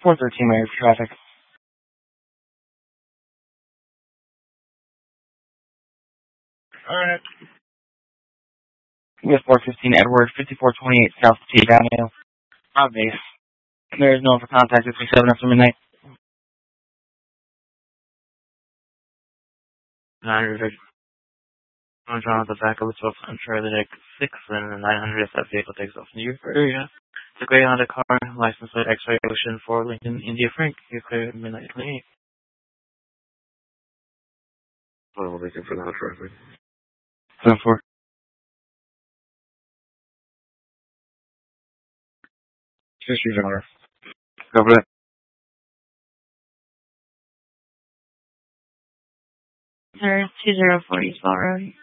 413 Mary for traffic. Alright. We have 415 Edward, 5428 South Teague Avenue. Base. There is no one for contact between 7 after midnight. 900. I'm trying to back up with 12 on Charlie Deck 6 and then 900 if that vehicle takes off in your area. It's a gray Honda car, license plate X-Ray Ocean 4 Lincoln India Frank. You're clear at midnight 28. Well, looking for that traffic. 7-4. History generator. Cover that. Sir, 2040 Spot Road.